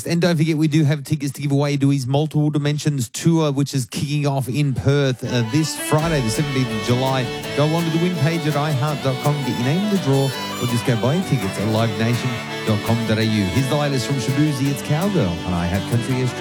next. And don't forget, we do have tickets to give away to his Multiple Dimensions tour, which is kicking off in Perth this Friday, the 17th of July. Go along to the win page at iheart.com, get your name in the draw, or just go buy your tickets at livenation.com.au. Here's the latest from Shabuzi. It's Cowgirl on iHeart Country Australia.